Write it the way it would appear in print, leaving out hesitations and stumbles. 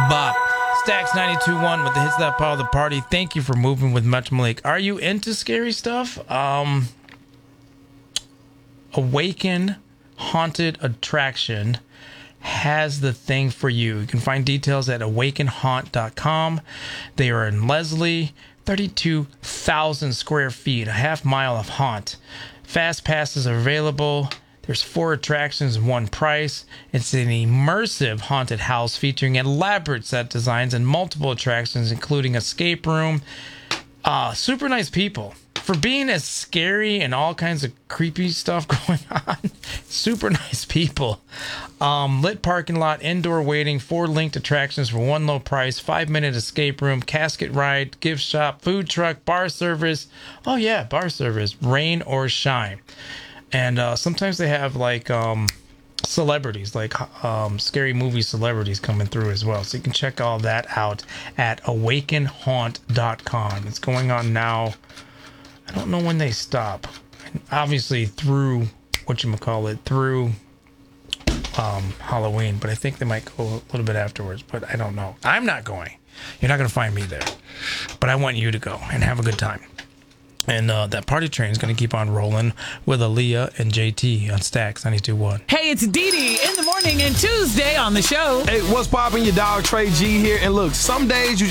bop. Stacks 92.1 with the hits that power the party. Thank you for moving with Metro Malik. Are you into scary stuff? Awaken Haunted Attraction has the thing for you. You can find details at awakenhaunt.com. They are in Leslie, 32,000 square feet, a half mile of haunt. Fast passes are available. There's 4 attractions and 1 price. It's an immersive haunted house featuring elaborate set designs and multiple attractions, including escape room. Super nice people. For being as scary and all kinds of creepy stuff going on, super nice people. Lit parking lot, indoor waiting, 4 linked attractions for 1 low price, 5-minute escape room, casket ride, gift shop, food truck, bar service. Oh yeah, bar service, rain or shine. And sometimes they have like celebrities, like scary movie celebrities coming through as well. So you can check all that out at awakenhaunt.com. It's going on now. I don't know when they stop. Obviously through through Halloween, but I think they might go a little bit afterwards, but I don't know. I'm not going. You're not going to find me there. But I want you to go and have a good time. And that party train is going to keep on rolling with Aaliyah and JT on Stacks 92.1. Hey, it's Dee Dee in the morning and Tuesday on the show. Hey, what's poppin'? Your dog Trey G here. And look, some days you